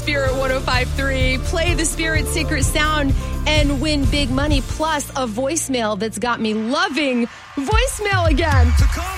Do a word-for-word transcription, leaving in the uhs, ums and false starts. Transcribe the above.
Spirit one oh five point three. Play the Spirit Secret Sound and win big money plus a voicemail that's got me loving voicemail again.